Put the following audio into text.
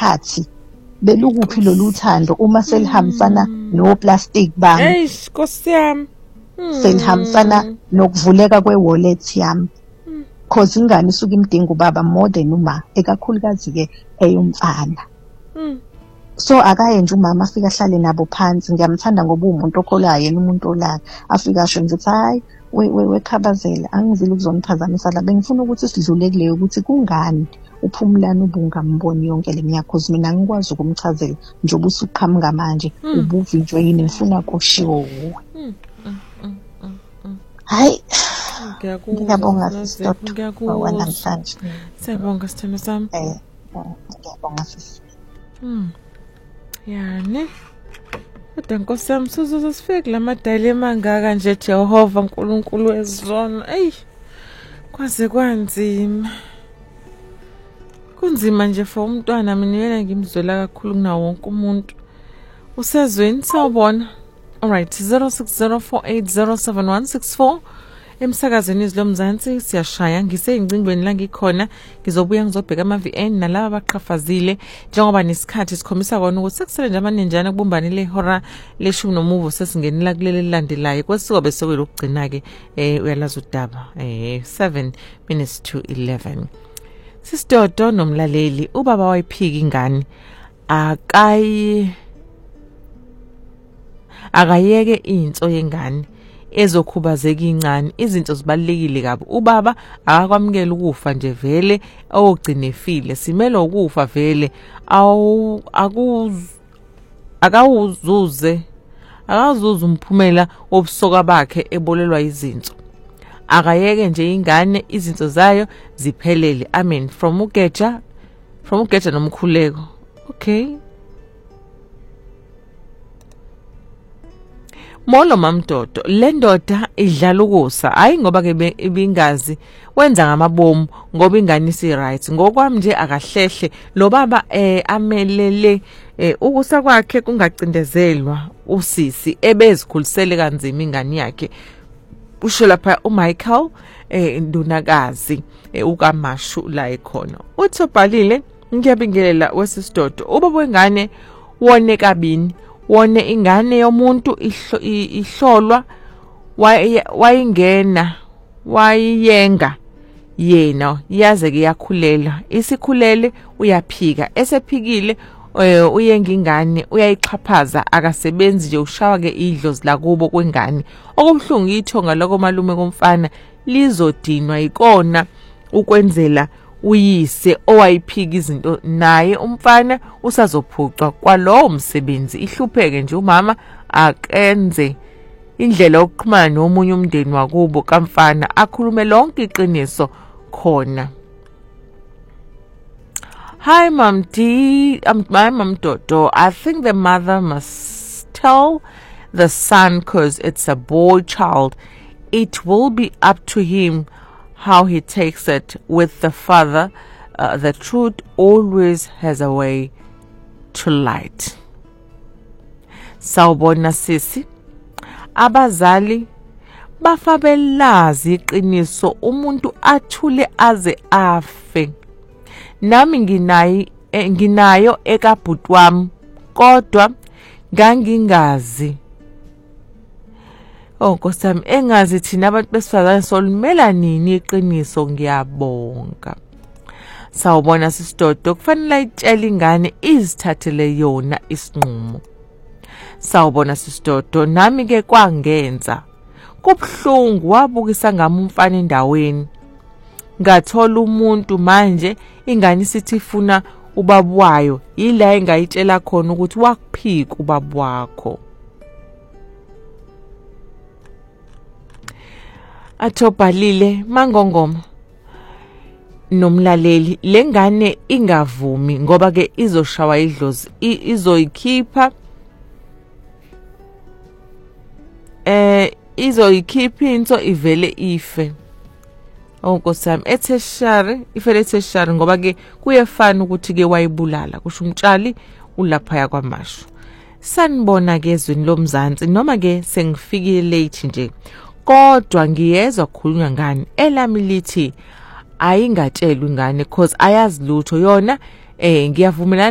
isikhathi belukuphi lolu thando uma selihambisana no plastic bami eish Nkosi yami selihambisana nokuvuleka kwe-wallet yami cause ingane isuke imdinga ubaba more than uma ekakhulukazi ke eyumfana so akaye nje umama afika ahlale nabo phansi ngiyamthanda ngoba umuntu okholayo yena umuntu olala afika asho nje hayi wekhabazela angizile ukuzoniphazamisa la bengifuna ukuthi sidlule kuleyo ukuthi kungani uphumulani ubungamboni yonke leminyaka cause mina ngikwazi ukumchazela njengoba usuqhamuka manje ubuvinjwe yini ngifuna kushiwo wuwe hayi ngiyabonga sister namhlanje siyabonga sithando sami ngiyabonga sisi yani kodwa Nkosi yami sifike kulamadala emangaka nje Jehova uNkulunkulu wezona kwaze kwanzima kunzima nje for umntwana mina yena ngimzwela kakhulu kunawo wonke umuntu usezweni sawubona alright 0604807164 emsakazweni izilomzansi siyashaya ngiseyingcingweni la ngikhona ngizobuya ngizobheka ama-VN nalabo abaqhafazile njengoba nesikhathi sikhombisa kona ukuthi sekusele nje amanenjana kubumbanile ihora leshumi nomuvo sesingenela kuleli landelayo kwesikobe sekuyilokugcina-ke uyalazi udaba 7 minutes to 11 sisidodo nomlaleli ubaba wayiphika ingane akayeke inso yengane ezokhubazeka incane izinto zibalekile kabi ubaba akakwamukela ukufa nje vele ogcine efile simele ukufa vele akawuzuze umphumela wobusoka bakhe ebolelwa izinto akayeke nje ingane izinto zayo ziphelele amen from ugeja nomkhuleko okay Molo mamdodo le ndoda idlala ukusa hayi ngoba ke ibingazi wenza ngamabomu ngoba ingane isi right ngokwami nje akahlehle lo baba amelele ukusa kwakhe kungacindezelwa usisi ebezikhulisele kanzima ingane yakhe usho lapha uMichael ndunakazi ukaMashu la ekhona uthobhalile ngiyabingelela wesisidodo ubaba wengane wone kabini wone ingane yomuntu ihlolwa wayenga yena yaze ke yakhulela isikhulele uyaphika esephikile uyenga ingane uyayixhaphaza akasebenzi nje ushawa ke idlozi la kubo kwengane okubhlungu ithonga lokho malume komfana lizodinwa ikona ukwenzela uyise owayiphika izinto naye umfana usazophucwa kwalowo msebenzi ihlupheke nje umama akenze indlela yokuxhumana nomunye umndeni wakubo kamfana akhulume lonke iqiniso khona Hi Mom D, my Mom Dodo. I think the mother must tell the son because it's a boy child. It will be up to him how he takes it with the father. The truth always has a way to light. Sawubona sisi. Abazali bafabelazi iqiniso umuntu athule aze afe. Nami nginayo ekabhuti wami kodwa ngangingazi. Nkosi yami engazi thina abantu besifazane solumela nini iqiniso ngiyabonga. Sawubona sisidodo kufanele ayitshele ingane izithathele yona isinqumo. Sawubona sisidodo nami ke kwangenza kubhlungu wabukisa ngami umfana endaweni. Ngathola umuntu manje ingane isithi ifuna ubaba wayo yila engayitshela khona ukuthi wakuphika ubaba wakho. Athobhalile mangongoma nomlaleli lengane ingavumi ngoba ke izoshawa idlozi izoyikhipha into ivele ife. Nkosi yami etheshari ifele etheshari ngoba ke kuyefana ukuthi ke wayibulala kusho umtshali ulapha yakwaMashu. Sanibona ke ezweni lomzansi noma ke sengifikile late nje kodwa ngiyezwa khulunywa ngani elami lithi ayingatshelwa ingane because ayazi lutho yona ngiyavumelana